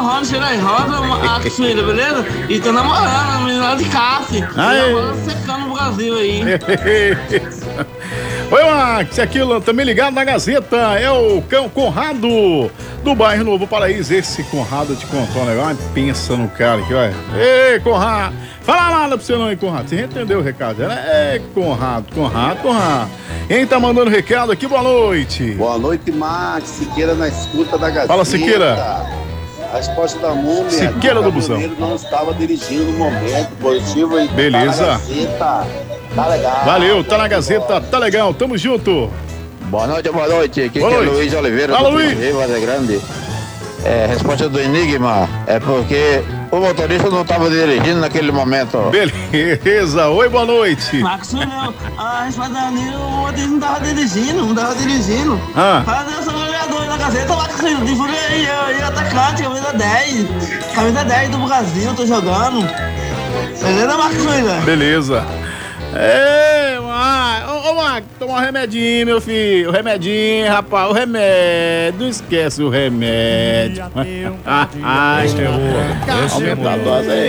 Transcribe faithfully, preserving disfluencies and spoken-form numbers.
Rony, Xerai Rosa, a filha, beleza? E tô namorando, a menina lá de Cássio. Ai. Secando no Brasil aí. Oi, Max, aquilo também ligado na Gazeta, é o Cão Conrado, do bairro Novo Paraíso. Esse Conrado te contou um negócio, pensa no cara aqui, olha. Ei, Conrado, fala nada pra você não, hein, Conrado, você entendeu o recado, né? Ei, Conrado, Conrado, Conrado. Quem tá mandando recado aqui, boa noite. Boa noite, Max, Siqueira na escuta da Gazeta. Fala, Siqueira. A resposta da múmia, Siqueira do Busão. não estava dirigindo no momento, positivo e beleza. Tá na Gazeta, tá legal. Valeu, tá na Gazeta, tá legal, tamo junto. Boa noite, boa noite. Aqui boa que noite. é Luiz Oliveira. Fala, Luiz. Riva Grande. É, resposta do enigma é porque o motorista não estava dirigindo naquele momento. Beleza, oi, boa noite. Marcos, não, a resposta da Nilo, o motorista não tava dirigindo, não tava dirigindo. Ah. Fala, eu sou goleador da Gazeta, Marcos, de fúria aí, eu, eu atacante, camisa dez. Camisa dez do Brasil, tô jogando. Beleza, Marcos? Beleza. Ei, Marcos, ô, ô Marcos, toma um remedinho, meu filho. O remedinho, rapaz, o remédio. Não esquece o remédio. Ai, meu. Aumenta a dose aí.